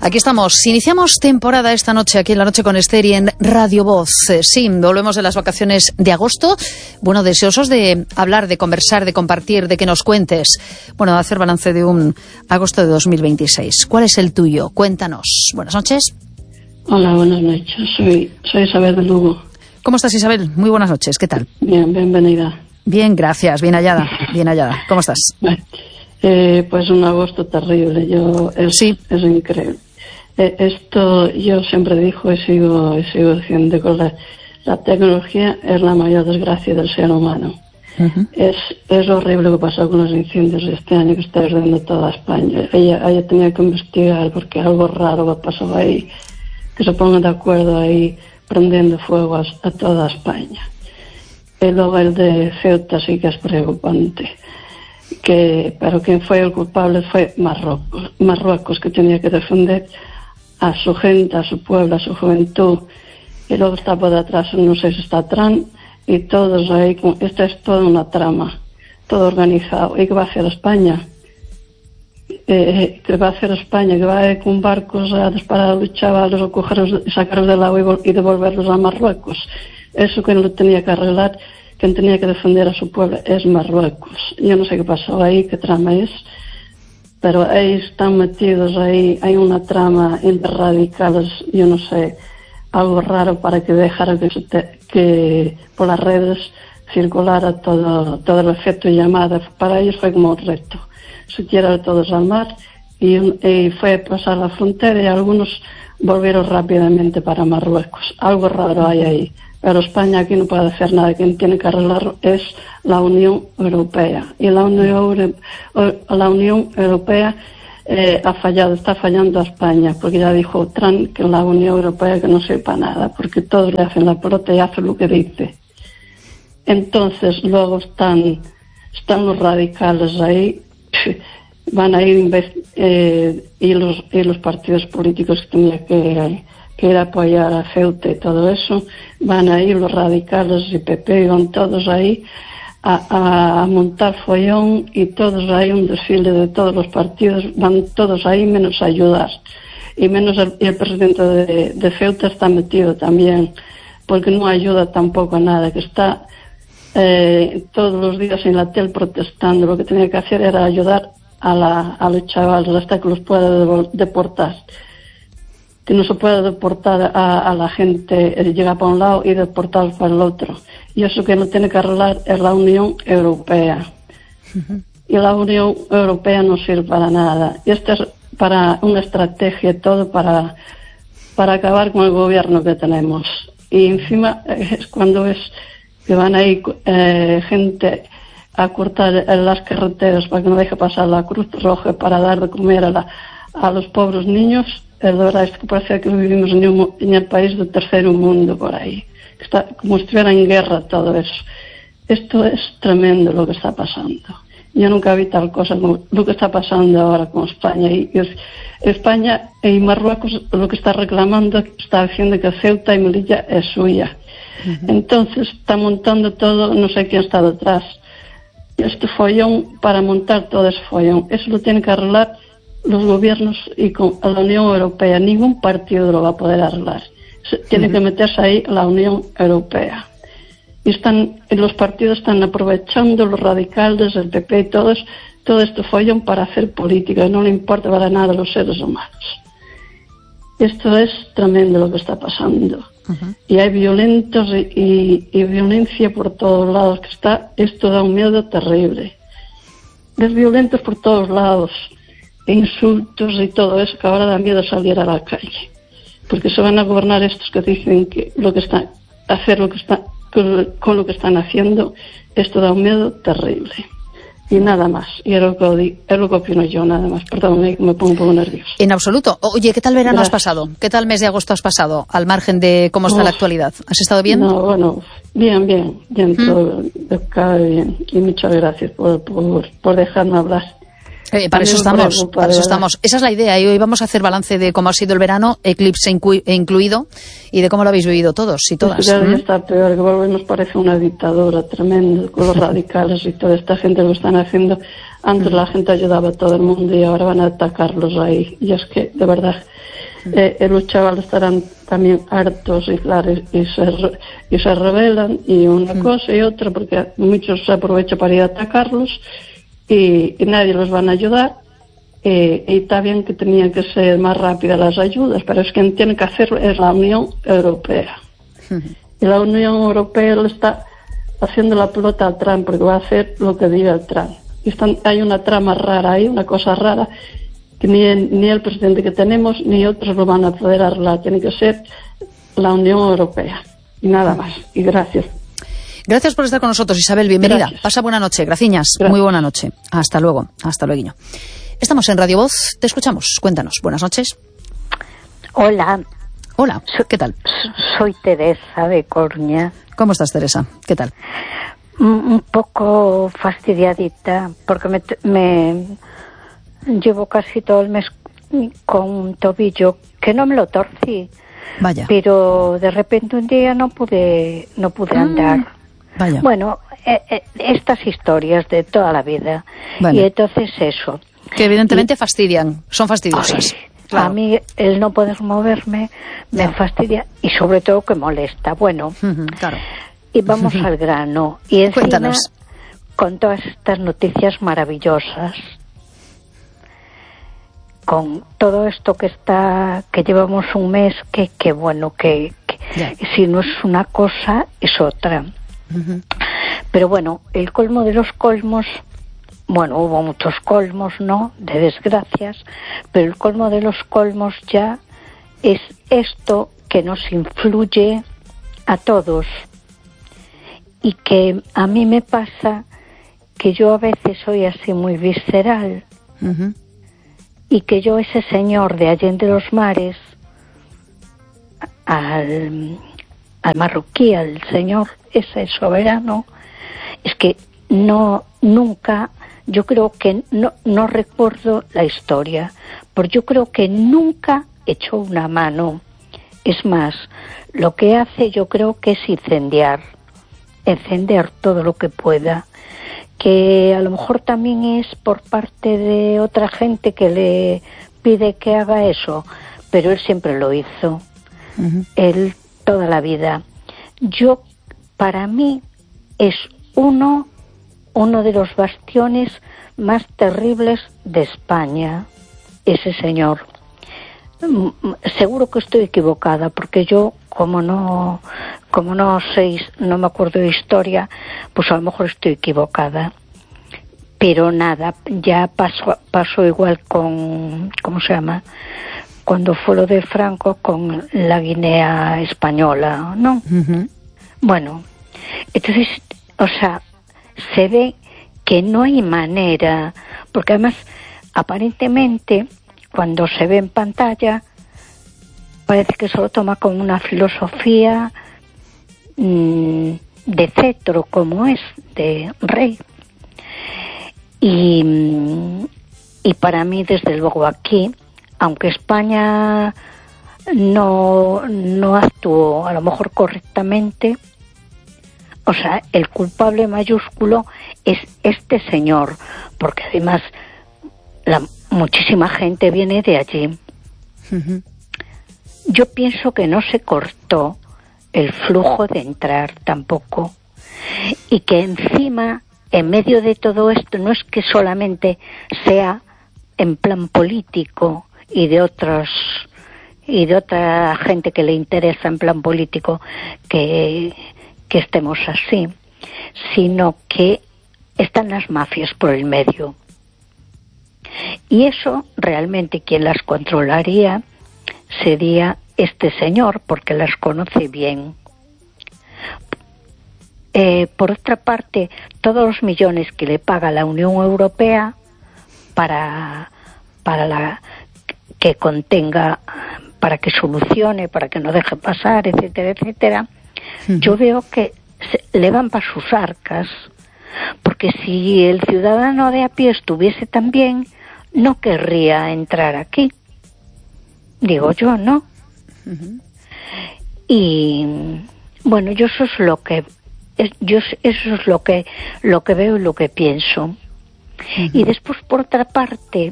Aquí estamos, iniciamos temporada esta noche aquí en La Noche con Esther y en Radio Voz. Sí, volvemos de las vacaciones de agosto. Bueno, deseosos de hablar, de conversar, de compartir, de que nos cuentes. Bueno, de hacer balance de un agosto de 2026. ¿Cuál es el tuyo? Cuéntanos. Buenas noches. Hola, buenas noches. Soy Isabel de Lugo. ¿Cómo estás, Isabel? Muy buenas noches. ¿Qué tal? Bien, bienvenida. Bien, gracias. Bien hallada. Bien hallada. ¿Cómo estás? Pues un agosto terrible. Es increíble. Esto yo siempre digo y sigo diciendo que la tecnología es la mayor desgracia del ser humano. Uh-huh. Es horrible lo que pasó con los incendios de este año que está ardiendo toda España. Ella tenía que investigar porque algo raro que pasó ahí, que se pongan de acuerdo ahí prendiendo fuego a toda España. Y luego el de Ceuta sí que es preocupante. Pero quien fue el culpable fue Marruecos, que tenía que defender a su gente, a su pueblo, a su juventud. Y luego está por detrás, no sé si está Trump, y todos ahí, esta es toda una trama, todo organizado. ¿Y qué va a hacer España? ¿Qué va a hacer España? ¿Que va a ir con barcos a disparar a los chavales o cogerlos, sacarlos del agua y devolverlos a Marruecos? Eso que no tenía que arreglar, quien tenía que defender a su pueblo es Marruecos. Yo no sé qué pasó ahí, qué trama es, pero ahí están metidos, ahí hay una trama entre radicales, yo no sé, algo raro para que dejara que por las redes circulara todo el efecto llamada. Para ellos fue como un reto, se tiraron todos al mar y fue a pasar la frontera y algunos volvieron rápidamente para Marruecos. Algo raro hay ahí. Pero España aquí no puede hacer nada, quien tiene que arreglarlo es la Unión Europea. Y la Unión Europea ha fallado, está fallando a España, porque ya dijo Trump que la Unión Europea que no sepa nada, porque todos le hacen la pelota y hacen lo que dice. Entonces luego están los radicales ahí, van a ir y los partidos políticos que tenían que ir a apoyar a Ceuta y todo eso, van a ir los radicales y PP, van todos ahí a montar follón y todos ahí, un desfile de todos los partidos, van todos ahí menos a ayudar. Y menos el presidente de Ceuta está metido también, porque no ayuda tampoco a nada, que está todos los días en la tele protestando. Lo que tenía que hacer era ayudar a los chavales hasta que los pueda deportar. Que no se puede deportar a la gente, llega para un lado y deportar para el otro. Y eso que no tiene que arreglar es la Unión Europea. Uh-huh. Y la Unión Europea no sirve para nada. Y esto es para una estrategia todo para acabar con el gobierno que tenemos. Y encima es cuando es que van a ir gente a cortar las carreteras para que no deje pasar la Cruz Roja para dar de comer a los pobres niños. De verdad, es que parece que vivimos en el país del tercer mundo por ahí, que está como si estuviera en guerra todo eso. Esto es tremendo lo que está pasando. Yo nunca vi tal cosa como lo que está pasando ahora con España. Y España y Marruecos lo que está reclamando, está diciendo que Ceuta y Melilla es suya. Uh-huh. Entonces está montando todo, no sé quién está detrás. Este follón, para montar todo ese follón, eso lo tiene que arreglar los gobiernos y con la Unión Europea. Ningún partido lo va a poder arreglar. Tiene que meterse ahí la Unión Europea. Y los partidos están aprovechando, los radicales, el PP y todo este follón para hacer política. No le importa para nada a los seres humanos. Esto es tremendo lo que está pasando. Uh-huh. Y hay violentos y violencia por todos lados. Esto da un miedo terrible. Ves violentos por todos lados. Insultos y todo eso, que ahora da miedo salir a la calle, porque se van a gobernar estos que dicen que con lo que están haciendo, esto da un miedo terrible. Y nada más, y es lo que opino yo, nada más. Perdón, me pongo un poco nervioso. En absoluto. Oye, ¿qué tal verano has pasado? ¿Qué tal mes de agosto has pasado, al margen de cómo está la actualidad? ¿Has estado bien? No, bueno, bien, todo cae bien. Y muchas gracias por dejarme hablar. Para eso estamos. Esa es la idea. Y hoy vamos a hacer balance de cómo ha sido el verano, eclipse incluido, y de cómo lo habéis vivido todos y todas. Ya está peor, que nos parece una dictadura tremenda, con los radicales y toda esta gente lo están haciendo Antes la gente ayudaba a todo el mundo y ahora van a atacarlos ahí. Y es que, de verdad, los chavales estarán también hartos y claro, y se rebelan y una cosa y otra, porque muchos se aprovechan para ir a atacarlos y nadie los van a ayudar. Y está bien que tenían que ser más rápidas las ayudas, pero es quien tiene que hacerlo es la Unión Europea. Y la Unión Europea le está haciendo la pelota al Trump, porque va a hacer lo que diga el Trump. Y hay una trama rara ahí, una cosa rara, que ni el presidente que tenemos ni otros lo van a poder arreglar. Tiene que ser la Unión Europea. Y nada más. Y gracias. Gracias por estar con nosotros, Isabel. Bienvenida. Gracias. Pasa buena noche. Graciñas. Muy buena noche. Hasta luego. Hasta luego. Estamos en Radio Voz. Te escuchamos. Cuéntanos. Buenas noches. Hola. Hola. ¿Qué tal? Soy Teresa de Coruña. ¿Cómo estás, Teresa? ¿Qué tal? Un poco fastidiadita, porque me llevo casi todo el mes con un tobillo que no me lo torcí. Vaya. Pero de repente un día no pude andar. Vaya. Bueno, estas historias de toda la vida. Vale. Y entonces eso. Que evidentemente fastidian, son fastidiosas. Ay, claro. A mí el no poder moverme me fastidia y sobre todo que molesta. Bueno, claro. Y vamos al grano. Y encima, Cuéntanos. con todas estas noticias maravillosas, con todo esto que llevamos un mes, que bueno, que si no es una cosa, es otra. Pero bueno, el colmo de los colmos, bueno, hubo muchos colmos, ¿no?, de desgracias, pero el colmo de los colmos ya es esto que nos influye a todos. Y que a mí me pasa que yo a veces soy así muy visceral y que yo, ese señor de Allende los Mares, al marroquí, al señor ese soberano, es que nunca, yo creo que no recuerdo la historia, porque yo creo que nunca echó una mano. Es más, lo que hace yo creo que es encender todo lo que pueda, que a lo mejor también es por parte de otra gente que le pide que haga eso, pero él siempre lo hizo, él toda la vida. Para mí es uno de los bastiones más terribles de España, ese señor. Seguro que estoy equivocada, porque yo, como no me acuerdo de historia, pues a lo mejor estoy equivocada. Pero nada, ya pasó igual con, ¿cómo se llama?, cuando fue lo de Franco con la Guinea española, ¿no? Bueno, entonces, o sea, se ve que no hay manera, porque además, aparentemente, cuando se ve en pantalla, parece que solo toma como una filosofía de cetro, como es, de rey. Y para mí, desde luego, aquí, aunque España no actuó a lo mejor correctamente, o sea, el culpable mayúsculo es este señor, porque además muchísima gente viene de allí. Yo pienso que no se cortó el flujo de entrar tampoco, y que encima, en medio de todo esto, no es que solamente sea en plan político y de otra gente que le interesa en plan político que estemos así, sino que están las mafias por el medio. Y eso realmente quien las controlaría sería este señor, porque las conoce bien. Por otra parte, todos los millones que le paga la Unión Europea para que contenga, para que solucione, para que no deje pasar, etcétera, etcétera, yo veo que le van para sus arcas, porque si el ciudadano de a pie estuviese tan bien, no querría entrar aquí, digo yo, ¿no? Y bueno, yo eso es lo que veo y lo que pienso. Y después, por otra parte,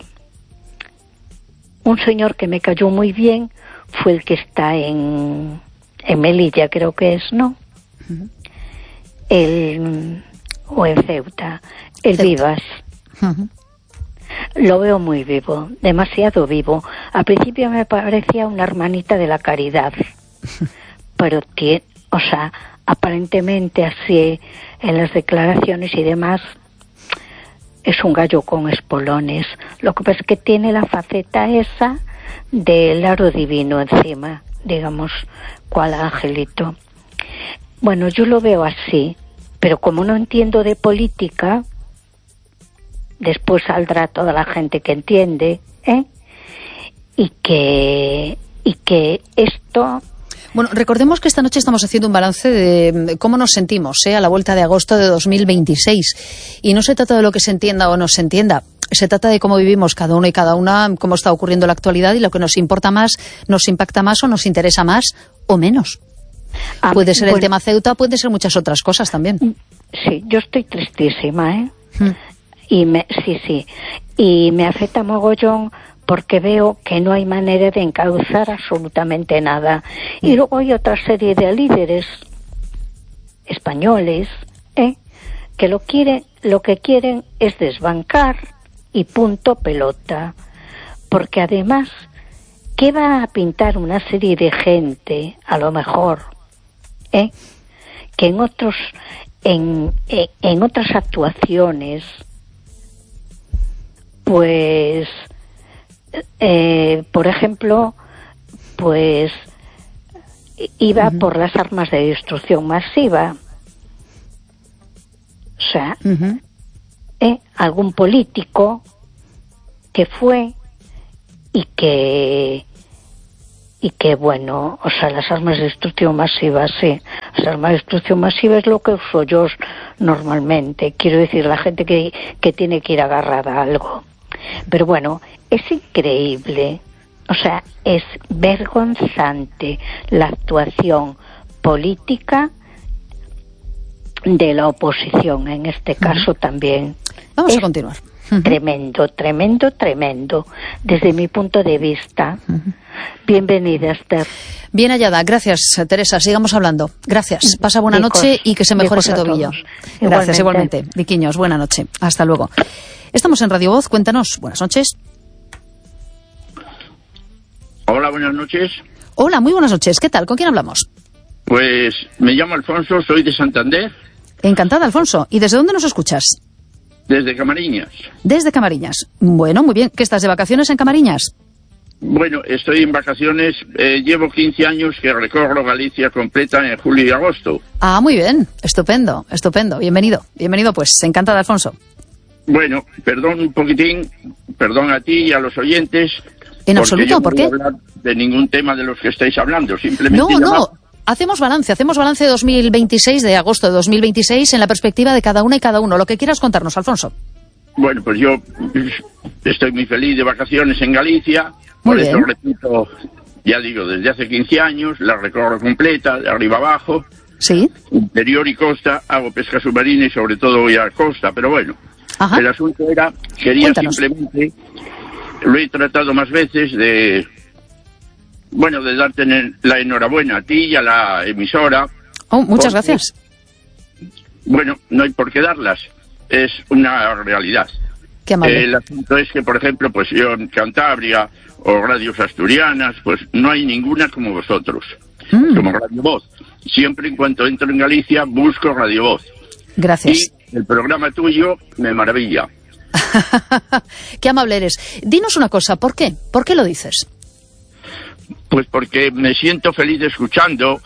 un señor que me cayó muy bien fue el que está en Melilla, creo que es, ¿no? O en Ceuta, el Vivas. Lo veo muy vivo, demasiado vivo. Al principio me parecía una hermanita de la caridad, pero aparentemente así en las declaraciones y demás es un gallo con espolones. Lo que pasa es que tiene la faceta esa del aro divino encima, digamos, cual angelito. Bueno, yo lo veo así, pero como no entiendo de política, después saldrá toda la gente que entiende, y que esto... Bueno, recordemos que esta noche estamos haciendo un balance de cómo nos sentimos a la vuelta de agosto de 2026. Y no se trata de lo que se entienda o no se entienda. Se trata de cómo vivimos cada uno y cada una, cómo está ocurriendo la actualidad y lo que nos importa más, nos impacta más o nos interesa más o menos. Puede ser el tema Ceuta, puede ser muchas otras cosas también. Sí, yo estoy tristísima, Y me afecta mogollón porque veo que no hay manera de encauzar absolutamente nada. Y luego hay otra serie de líderes españoles que lo que quieren es desbancar y punto pelota. Porque además, ¿qué va a pintar una serie de gente, a lo mejor, que en otras actuaciones, pues, por ejemplo, pues iba por las armas de destrucción masiva? O sea, algún político que fue y que bueno, las armas de destrucción masiva, sí. Las armas de destrucción masiva es lo que uso yo normalmente. Quiero decir, la gente que tiene que ir agarrada a algo. Pero bueno, es increíble. Es vergonzante la actuación política de la oposición, en este caso también. Vamos a continuar. Tremendo, tremendo, tremendo, desde mi punto de vista. Bienvenida, Esther. Bien hallada, gracias, Teresa, sigamos hablando. Gracias, pasa buena noche y que se mejore ese tobillo. Gracias, igualmente. Viquiños, buena noche, hasta luego. Estamos en Radio Voz, cuéntanos, buenas noches. Hola, buenas noches. Hola, muy buenas noches, ¿qué tal? ¿Con quién hablamos? Pues me llamo Alfonso, soy de Santander. Encantada, Alfonso. ¿Y desde dónde nos escuchas? Desde Camariñas. Desde Camariñas. Bueno, muy bien. ¿Qué estás de vacaciones en Camariñas? Bueno, estoy en vacaciones. Llevo 15 años que recorro Galicia completa en julio y agosto. Ah, muy bien. Estupendo, estupendo. Bienvenido. Bienvenido, pues. Encantada, Alfonso. Bueno, perdón un poquitín. Perdón a ti y a los oyentes. En absoluto, ¿por qué? No voy a hablar de ningún tema de los que estáis hablando. Simplemente No. Hacemos balance de 2026, de agosto de 2026, en la perspectiva de cada una y cada uno. Lo que quieras contarnos, Alfonso. Bueno, pues yo estoy muy feliz de vacaciones en Galicia. Muy por bien. eso repito, ya digo, desde hace 15 años, la recorro completa, de arriba abajo. Sí. Interior y costa, hago pesca submarina y sobre todo voy a costa. Pero bueno, Ajá. El asunto era, quería Cuéntanos. simplemente, lo he tratado más veces de darte la enhorabuena a ti y a la emisora. Oh, muchas gracias. Bueno, no hay por qué darlas, es una realidad. Qué amable. El asunto es que, por ejemplo, pues yo en Cantabria o radios asturianas, pues no hay ninguna como vosotros, como Radio Voz. Siempre en cuanto entro en Galicia busco Radio Voz. Gracias. Y el programa tuyo me maravilla. Qué amable eres. Dinos una cosa, ¿por qué? ¿Por qué lo dices? Pues porque me siento feliz escuchando,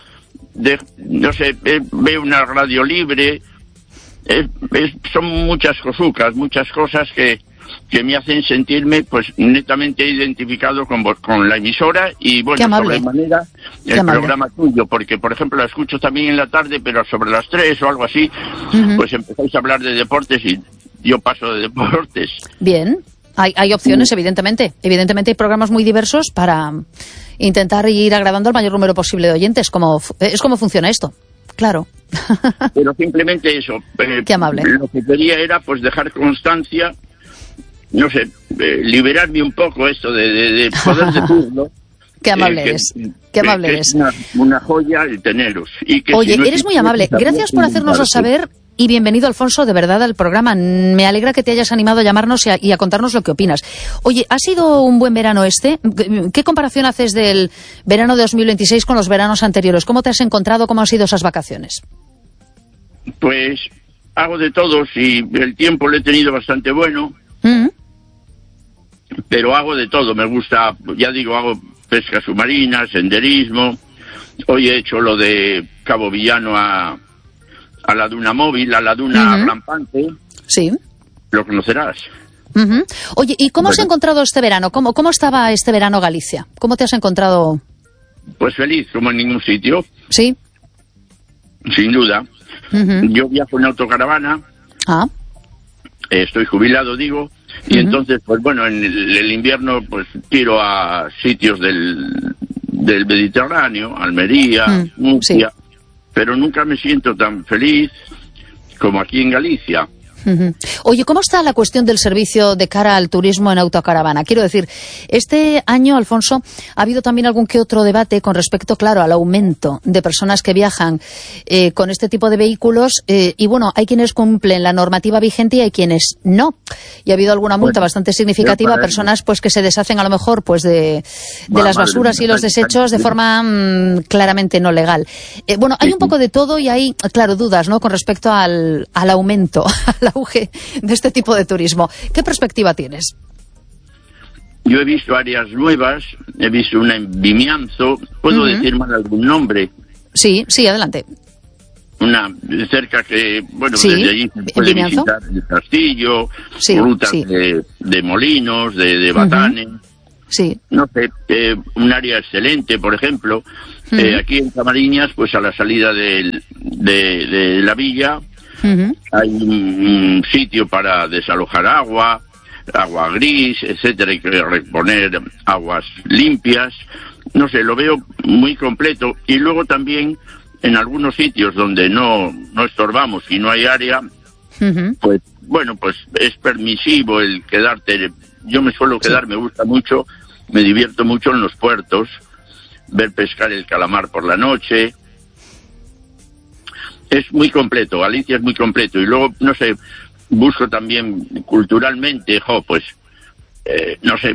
veo una radio libre, son muchas cosas que me hacen sentirme pues netamente identificado con la emisora y bueno, sobremanera el programa tuyo, porque por ejemplo la escucho también en la tarde, pero sobre las 3 o algo así, pues empezáis a hablar de deportes y yo paso de deportes. Bien. Hay opciones, evidentemente. Evidentemente hay programas muy diversos para intentar ir agradando al mayor número posible de oyentes. Es como funciona esto, claro. Pero simplemente eso. Qué amable. Lo que quería era pues dejar constancia no sé, liberarme un poco esto de poder decirlo. Qué amable eres. Qué amable eres. Es una joya el teneros. Oye, eres muy amable. Gracias por hacérnoslo saber y bienvenido, Alfonso, de verdad, al programa. Me alegra que te hayas animado a llamarnos y a contarnos lo que opinas. Oye, ¿ha sido un buen verano este? ¿Qué comparación haces del verano de 2026 con los veranos anteriores? ¿Cómo te has encontrado? ¿Cómo han sido esas vacaciones? Pues hago de todo. Sí, el tiempo lo he tenido bastante bueno. Pero hago de todo. Me gusta, ya digo, hago pesca submarina, senderismo. Hoy he hecho lo de Cabo Villano a la duna móvil, a la duna rampante. Sí. Lo conocerás. Oye, ¿y cómo has encontrado este verano? ¿Cómo estaba este verano Galicia? ¿Cómo te has encontrado? Pues feliz, como en ningún sitio. Sí. Sin duda. Yo viajo en autocaravana. Estoy jubilado, digo. Y entonces, pues bueno, en el invierno pues tiro a sitios del Mediterráneo, Almería, Murcia, pero nunca me siento tan feliz como aquí en Galicia. Oye, ¿cómo está la cuestión del servicio de cara al turismo en autocaravana? Quiero decir, este año, Alfonso, ha habido también algún que otro debate con respecto, claro, al aumento de personas que viajan con este tipo de vehículos y, bueno, hay quienes cumplen la normativa vigente y hay quienes no. Y ha habido alguna multa bastante significativa a personas pues que se deshacen a lo mejor pues de las basuras y los desechos de forma claramente no legal. Bueno, hay un poco de todo y hay, claro, dudas, ¿no?, con respecto al aumento, al auge de este tipo de turismo. ¿Qué perspectiva tienes? Yo he visto áreas nuevas, he visto una en Vimianzo, ¿puedo decir mal algún nombre? Sí, adelante. Una cerca que, bueno, desde allí se puede visitar el castillo, rutas de molinos, de batanes. No sé, un área excelente, por ejemplo. Aquí en Camariñas, pues a la salida de la villa, hay un sitio para desalojar agua gris, etcétera, hay que reponer aguas limpias. No sé, lo veo muy completo. Y luego también en algunos sitios donde no estorbamos y no hay área, pues bueno, pues es permisivo el quedarte. Yo me suelo quedar, me gusta mucho, me divierto mucho en los puertos, ver pescar el calamar por la noche. Es muy completo, Galicia es muy completo. Y luego, no sé, busco también culturalmente, pues, no sé,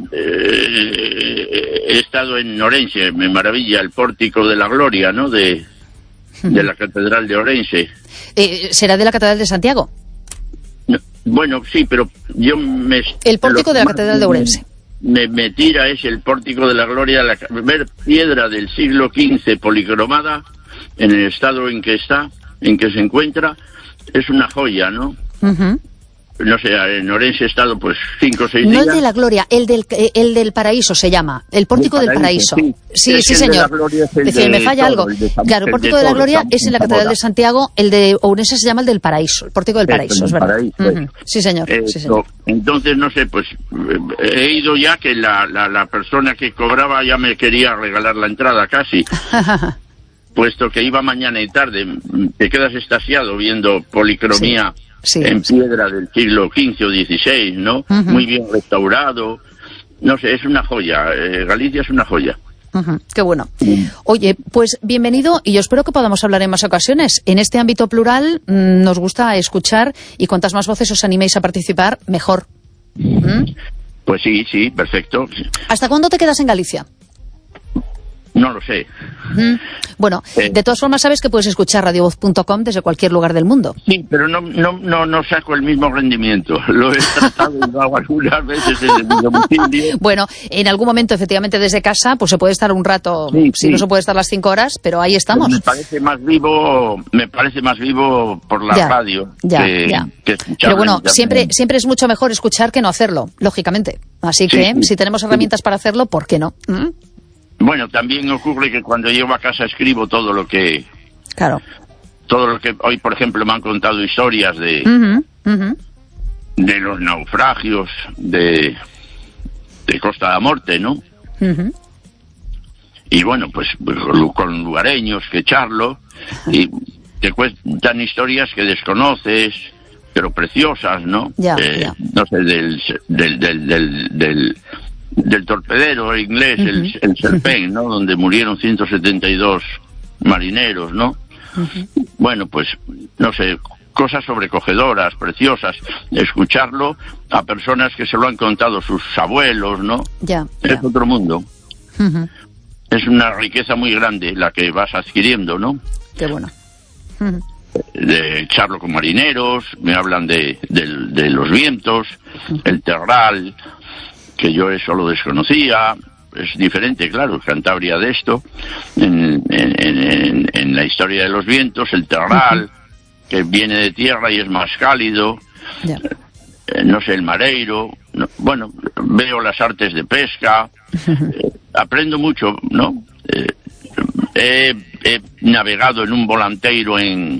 he estado en Orense, me maravilla el pórtico de la Gloria, ¿no?, de la Catedral de Orense. ¿Será de la Catedral de Santiago? No, bueno, sí, pero yo el pórtico de la Catedral de Orense. Me tira es el pórtico de la Gloria, ver piedra del siglo XV policromada en el estado en que se encuentra, es una joya, ¿no? No sé, en Orense he estado pues 5 o 6 días. No el de la Gloria, el del Paraíso se llama, el pórtico del Paraíso. Sí, señor. Decía, me falla algo. Claro, el pórtico de la Gloria es en la Catedral de Santiago, el de Ourense se llama el del Paraíso, el pórtico del Paraíso, es verdad. Sí, señor. Entonces, no sé, pues he ido ya que la persona que cobraba ya me quería regalar la entrada casi. Puesto que iba mañana y tarde, te quedas extasiado viendo policromía en piedra del siglo XV o XVI, ¿no? Muy bien restaurado. No sé, es una joya. Galicia es una joya. Qué bueno. Oye, pues bienvenido y yo espero que podamos hablar en más ocasiones. En este ámbito plural nos gusta escuchar y cuantas más voces os animéis a participar, mejor. Pues sí, perfecto. ¿Hasta cuándo te quedas en Galicia? No lo sé. Bueno, de todas formas sabes que puedes escuchar radiovoz.com desde cualquier lugar del mundo. Sí, pero no saco el mismo rendimiento. Lo he tratado y lo hago algunas veces desde mi domicilio. Bueno, en algún momento efectivamente desde casa pues se puede estar un rato, no se puede estar las 5 horas, pero ahí estamos. Me parece más vivo por la radio que escuchar. Pero bueno, siempre es mucho mejor escuchar que no hacerlo, lógicamente. Así que si tenemos herramientas para hacerlo, ¿por qué no? Bueno, también ocurre que cuando llego a casa escribo todo lo que... Claro. Todo lo que... Hoy, por ejemplo, me han contado historias de los naufragios de Costa da Morte, ¿no? Y bueno, pues con lugareños que charlo y te cuentan historias que desconoces, pero preciosas, ¿no? No sé, del torpedero inglés, el Serpent, ¿no? Donde murieron 172 marineros, ¿no? Bueno, pues, no sé, cosas sobrecogedoras, preciosas, escucharlo a personas que se lo han contado sus abuelos, ¿no? Es otro mundo. Es una riqueza muy grande la que vas adquiriendo, ¿no? Qué bueno. De charlo con marineros, me hablan de los vientos, el terral, que yo eso lo desconocía. Es diferente, claro, Cantabria de esto, en la historia de los vientos, el terral, que viene de tierra y es más cálido, no sé, el mareiro, bueno, veo las artes de pesca, aprendo mucho, ¿no? He navegado en un volanteiro en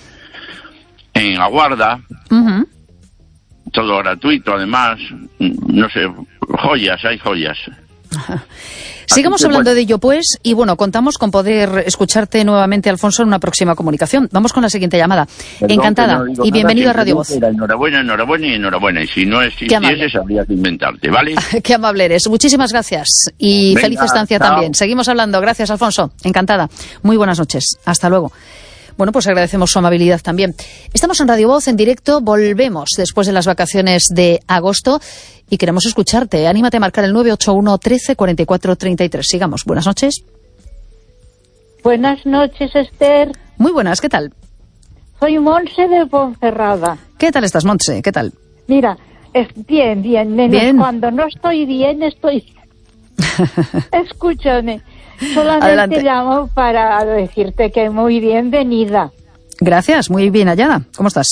Aguarda, todo gratuito, además, no sé, joyas, hay joyas. Sigamos hablando de ello, pues, y bueno, contamos con poder escucharte nuevamente, Alfonso, en una próxima comunicación. Vamos con la siguiente llamada. Encantada y bienvenido a Radio Voz. Enhorabuena, enhorabuena y enhorabuena. Y si no existieses, habría que inventarte, ¿vale? Qué amable eres. Muchísimas gracias y feliz estancia también. Seguimos hablando. Gracias, Alfonso. Encantada. Muy buenas noches. Hasta luego. Bueno, pues agradecemos su amabilidad también. Estamos en Radio Voz, en directo. Volvemos después de las vacaciones de agosto y queremos escucharte. Anímate a marcar el 981 13 44 33. Sigamos. Buenas noches. Buenas noches, Esther. Muy buenas, ¿qué tal? Soy Montse de Ponferrada. ¿Qué tal estás, Montse? ¿Qué tal? Mira, bien. Menos bien. Cuando no estoy bien, estoy... Escúchame. Solamente Adelante. Llamo para decirte que muy bienvenida. Gracias, muy bien hallada. ¿Cómo estás?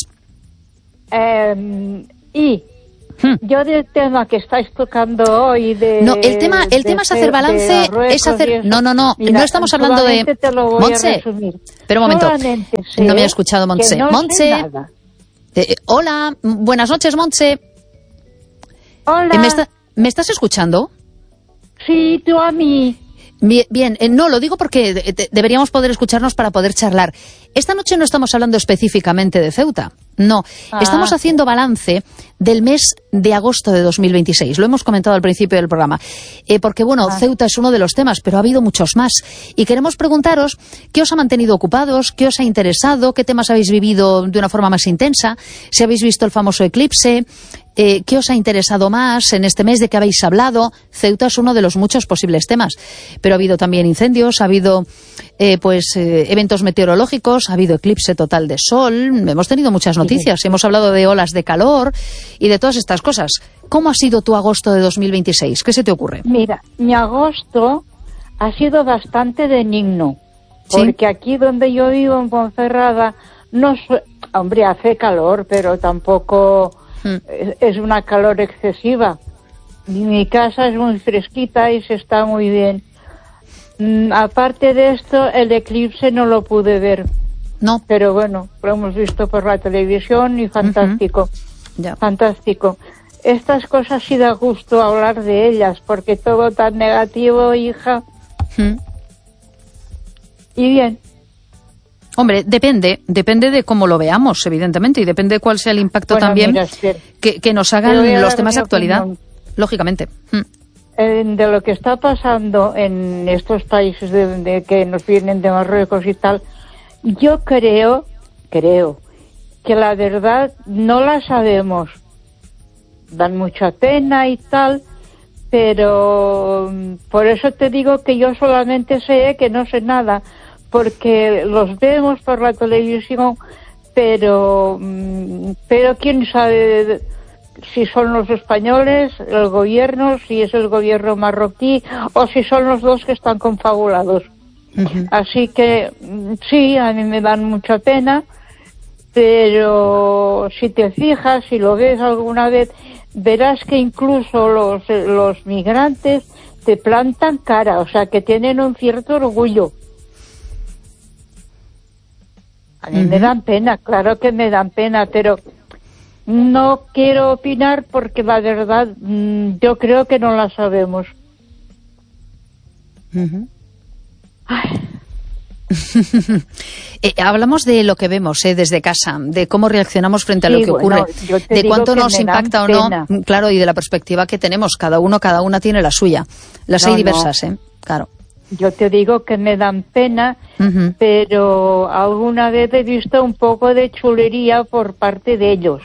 Yo del tema que estáis tocando hoy de... No, el tema es hacer balance, es hacer... No, mira, no estamos hablando de... Te lo voy Montse, a resumir. pero un momento, no me he escuchado, Montse. No Montse, hola, buenas noches, Montse. Hola. ¿Me estás escuchando? Sí, tú a mí. Bien, no, lo digo porque deberíamos poder escucharnos para poder charlar. Esta noche no estamos hablando específicamente de Ceuta, no. Estamos haciendo balance del mes de agosto de 2026. Lo hemos comentado al principio del programa. Porque, bueno, Ceuta es uno de los temas, pero ha habido muchos más. Y queremos preguntaros qué os ha mantenido ocupados, qué os ha interesado, qué temas habéis vivido de una forma más intensa, si habéis visto el famoso eclipse... ¿Qué os ha interesado más en este mes? ¿De qué habéis hablado? Ceuta es uno de los muchos posibles temas, pero ha habido también incendios, ha habido eventos meteorológicos, ha habido eclipse total de sol, hemos tenido muchas noticias, hemos hablado de olas de calor y de todas estas cosas. ¿Cómo ha sido tu agosto de 2026? ¿Qué se te ocurre? Mira, mi agosto ha sido bastante benigno, porque aquí donde yo vivo, en Ponferrada, hombre, hace calor, pero tampoco... Es una calor excesiva. Mi casa es muy fresquita y se está muy bien. Aparte de esto, el eclipse no lo pude ver. No. Pero bueno, lo hemos visto por la televisión y fantástico. Fantástico. Estas cosas sí da gusto hablar de ellas, porque todo tan negativo, hija. Y bien. Hombre, depende de cómo lo veamos, evidentemente, y depende de cuál sea el impacto también que nos hagan los temas de actualidad, lógicamente. De lo que está pasando en estos países de que nos vienen de Marruecos y tal, yo creo que la verdad no la sabemos. Dan mucha pena y tal, pero por eso te digo que yo solamente sé que no sé nada, porque los vemos por la televisión, pero quién sabe si son los españoles, el gobierno, si es el gobierno marroquí o si son los dos que están confabulados. Así que sí, a mí me dan mucha pena, pero si te fijas, si lo ves alguna vez, verás que incluso los migrantes te plantan cara, o sea que tienen un cierto orgullo. A mí me dan pena, claro que me dan pena, pero no quiero opinar porque la verdad yo creo que no la sabemos. Hablamos de lo que vemos desde casa, de cómo reaccionamos frente a lo que ocurre, de cuánto nos impacta o no, claro, y de la perspectiva que tenemos. Cada una tiene la suya. Las hay diversas, claro. Yo te digo que me dan pena, pero alguna vez he visto un poco de chulería por parte de ellos.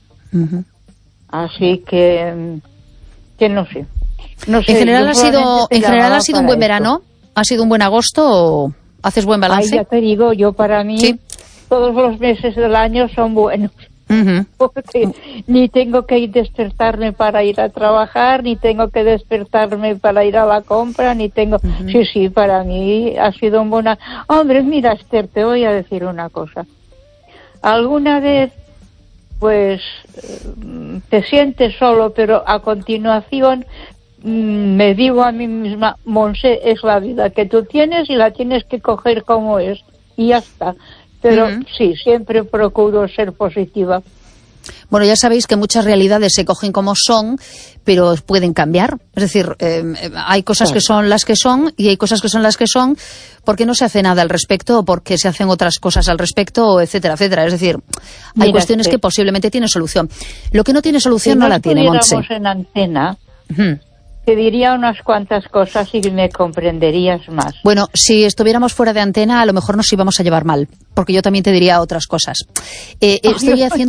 Así que no sé. No sé. ¿En general ha sido un buen verano? ¿Ha sido un buen agosto o haces buen balance? Ay, ya te digo, yo para mí todos los meses del año son buenos. Porque ni tengo que despertarme para ir a trabajar, ni tengo que despertarme para ir a la compra, ni tengo... Sí, para mí ha sido un buen... Hombre, mira, Esther, te voy a decir una cosa. Alguna vez, pues, te sientes solo, pero a continuación me digo a mí misma, Monse, es la vida que tú tienes y la tienes que coger como es, y ya está. Pero sí, siempre procuro ser positiva. Bueno, ya sabéis que muchas realidades se cogen como son, pero pueden cambiar. Es decir, hay cosas que son las que son y hay cosas que son las que son porque no se hace nada al respecto o porque se hacen otras cosas al respecto, etcétera, etcétera. Es decir, hay cuestiones que posiblemente tienen solución. Lo que no tiene solución no la tiene, Montse. Si en antena... Te diría unas cuantas cosas y me comprenderías más. Bueno, si estuviéramos fuera de antena, a lo mejor nos íbamos a llevar mal, porque yo también te diría otras cosas. Estoy haciendo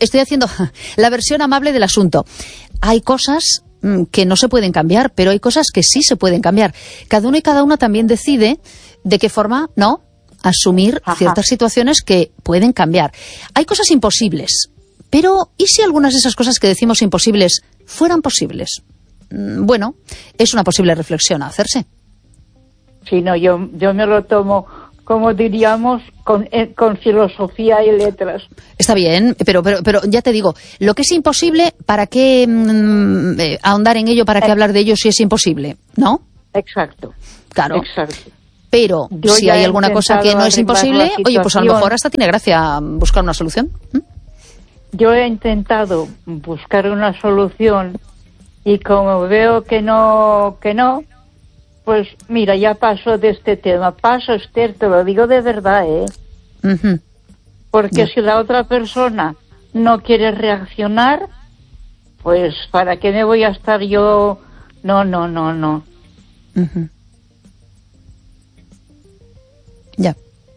la versión amable del asunto. Hay cosas que no se pueden cambiar, pero hay cosas que sí se pueden cambiar. Cada uno y cada una también decide de qué forma, ¿no?, asumir ciertas situaciones que pueden cambiar. Hay cosas imposibles, pero ¿y si algunas de esas cosas que decimos imposibles fueran posibles? Bueno, es una posible reflexión a hacerse. Sí, no, yo me lo tomo, como diríamos, con filosofía y letras. Está bien, pero ya te digo, lo que es imposible, ¿para qué ahondar en ello, para qué hablar de ello si es imposible? ¿No? Exacto. Claro. Exacto. Pero si hay alguna cosa que no es imposible, oye, pues a lo mejor hasta tiene gracia buscar una solución. Yo he intentado buscar una solución y como veo que no, pues mira, ya paso de este tema. Paso, Esther, te lo digo de verdad, Porque si la otra persona no quiere reaccionar, pues ¿para qué me voy a estar yo? No. Ya.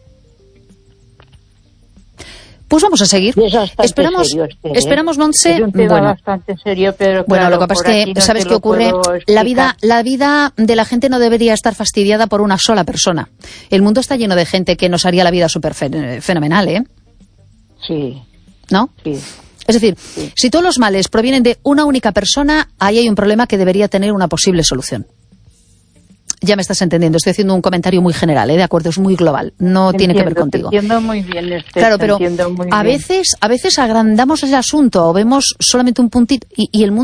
Pues vamos a seguir. Esperamos, Montse. Es un tema bastante serio, pero bueno, lo que pasa es que, ¿sabes qué ocurre? La vida de la gente no debería estar fastidiada por una sola persona. El mundo está lleno de gente que nos haría la vida súper fenomenal, ¿eh? Sí. ¿No? Sí. Es decir, si todos los males provienen de una única persona, ahí hay un problema que debería tener una posible solución. Ya me estás entendiendo, estoy haciendo un comentario muy general, de acuerdo, es muy global, no tiene que ver contigo. Te entiendo muy bien, Esther, claro, pero a veces agrandamos el asunto o vemos solamente un puntito y el mundo